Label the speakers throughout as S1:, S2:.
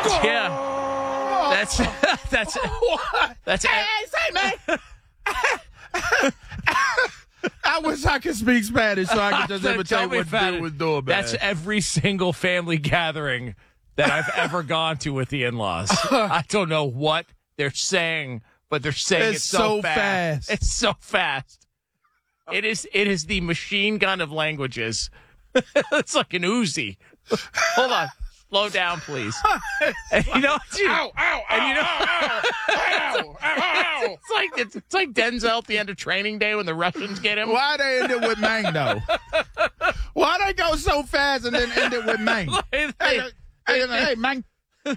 S1: Yeah. That's
S2: Hey, say, man. I wish I could speak Spanish so I could just imitate what dude was doing, man.
S1: That's every single family gathering that I've ever gone to with the in-laws. I don't know what they're saying, but they're saying it so fast. It's so fast. It is the machine gun of languages. It's like an Uzi. Hold on. Slow down, please. And you know what?
S2: Ow, ow,
S1: and you know,
S2: ow, ow, ow, ow.
S1: It's like Denzel at the end of Training Day when the Russians get him.
S2: Why they end it with Mang, though? Why they go so fast and then end it with Mang? Hey, Mang.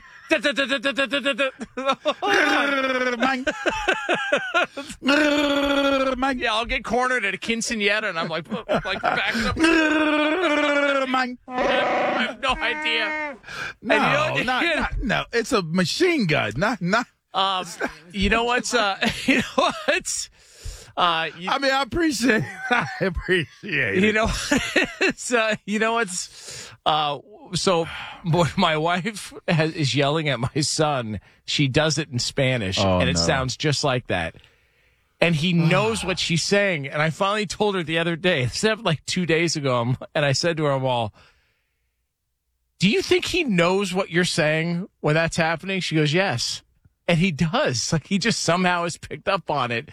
S2: Mang.
S1: Yeah, I'll get cornered at a quinceañera, and I'm like backing up. I have no idea.
S2: No, it's a machine gun. Not.
S1: You know what's? You know what's?
S2: I mean, I appreciate it.
S1: You know, you know what's? So my wife is yelling at my son. She does it in Spanish, and it sounds just like that. And he knows what she's saying. And I finally told her the other day, this happened like 2 days ago, and I said to her, "Well, do you think he knows what you're saying when that's happening?" She goes, "Yes." And he does. Like, he just somehow has picked up on it.